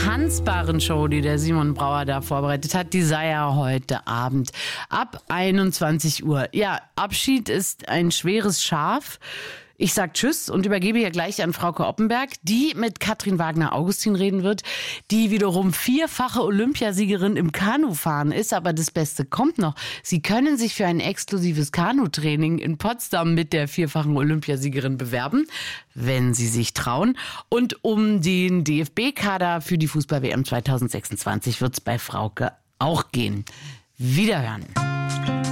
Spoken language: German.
tanzbaren Show, die der Simon Brauer da vorbereitet hat, die sei ja heute Abend ab 21 Uhr. Ja, Abschied ist ein schweres Schaf. Ich sag Tschüss und übergebe hier gleich an Frauke Oppenberg, die mit Katrin Wagner-Augustin reden wird, die wiederum 4-fache Olympiasiegerin im Kanufahren ist. Aber das Beste kommt noch. Sie können sich für ein exklusives Kanutraining in Potsdam mit der 4-fachen Olympiasiegerin bewerben, wenn Sie sich trauen. Und um den DFB-Kader für die Fußball-WM 2026 wird es bei Frauke auch gehen. Wiederhören.